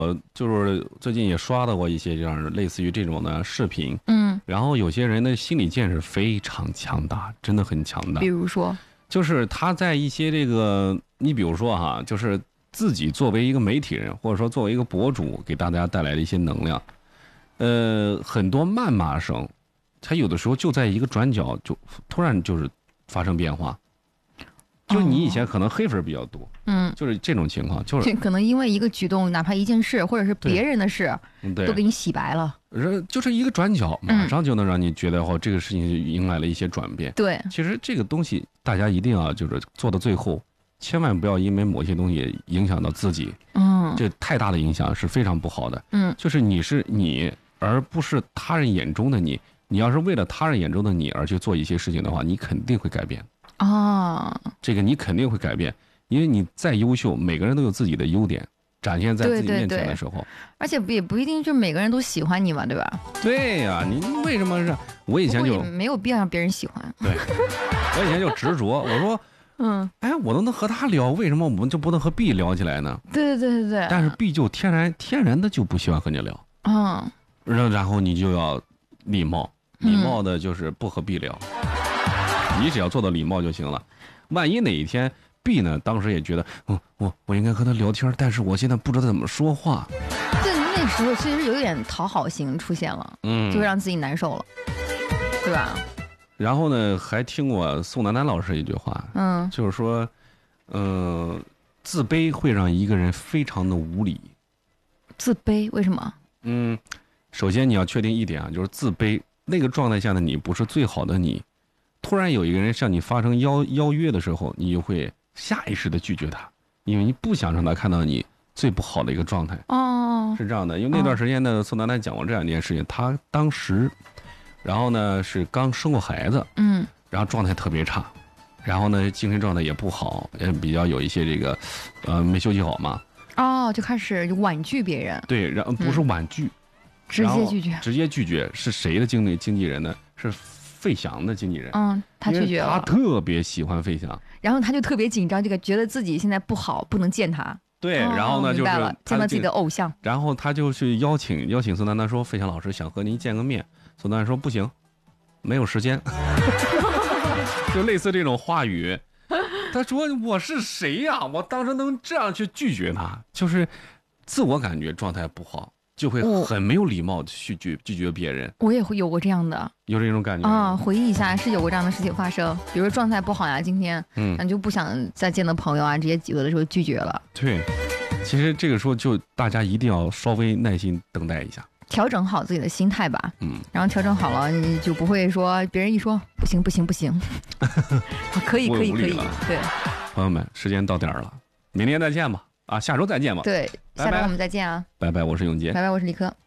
就是最近也刷到过一些这样类似于这种的视频，然后有些人的心理见识非常强大，真的很强大。 比如说， 就是他在一些这个，你比如说哈，就是自己作为一个媒体人，或者说作为一个博主，给大家带来的一些能量，很多谩骂声，他有的时候就在一个转角，就突然就是发生变化。就是你以前可能黑粉比较多，就是这种情况，就是可能因为一个举动，哪怕一件事，或者是别人的事，都给你洗白了。 就是一个转角，马上就能让你觉得这个事情迎来了一些转变。 对， 其实这个东西大家一定要就是做到最后，千万不要因为某些东西影响到自己。这太大的影响是非常不好的。就是你是你，而不是他人眼中的你。你要是为了他人眼中的你而去做一些事情的话，你肯定会改变。这个你肯定会改变，因为你再优秀，每个人都有自己的优点，展现在自己面前的时候， 对，而且也不一定就每个人都喜欢你嘛，对吧？ 对呀，你为什么是？我以前就没有必要让别人喜欢。 对，我以前就执着，我说，我都能和他聊，为什么我们就不能和 B 聊起来呢？ 对。 但是 B 就天然的就不喜欢和你聊，然后你就要礼貌的就是不和 B 聊。你只要做到礼貌就行了。万一哪一天 B 呢，当时也觉得，我应该和他聊天，但是我现在不知道怎么说话。 对，那时候其实有点讨好型出现了，就会让自己难受了，对吧？ 然后呢，还听过宋丹丹老师一句话，就是说，自卑会让一个人非常的无理。 自卑为什么？ 首先你要确定一点啊，就是自卑那个状态下的你不是最好的你。突然有一个人向你发生邀约的时候，你就会下意识的拒绝他，因为你不想让他看到你最不好的一个状态。是这样的，因为那段时间呢，宋丹丹讲过这样一件事情，她当时，然后呢是刚生过孩子，然后状态特别差，然后呢精神状态也不好，也比较有一些这个，没休息好嘛。 就开始婉拒别人。对， 然后不是婉拒， 直接拒绝。 直接拒绝是谁的经纪人呢？是费翔的经纪人。 他拒绝了。 他特别喜欢费翔， 然后他就特别紧张，觉得自己现在不好，不能见他。 对，然后呢就是见到自己的偶像， 然后他就去邀请宋丹丹说，费翔老师想和您见个面。宋丹丹说不行，没有时间。就类似这种话语。他说我是谁呀？我当时能这样去拒绝他，就是自我感觉状态不好，就会很没有礼貌去拒绝别人。 我也会有过这样的， 有这种感觉回忆一下是有过这样的事情发生，比如说状态不好呀，今天你就不想再见的朋友啊，这些有的时候拒绝了。 对，其实这个时候就大家一定要稍微耐心等待一下， 调整好自己的心态吧。然后调整好了，你就不会说别人一说不行，可以。对， 朋友们，时间到点了，明天再见吧。下周再见吧。 对，下周我们再见啊。 拜拜，我是永杰。 拜拜，我是李科。